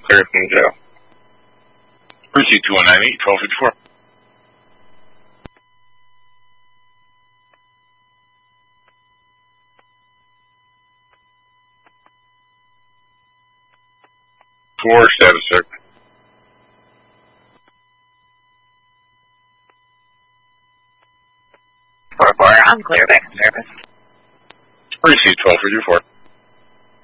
clear from jail. Receipt 2198, 1254. For status check. I'm clear back in service. Receipt 12324.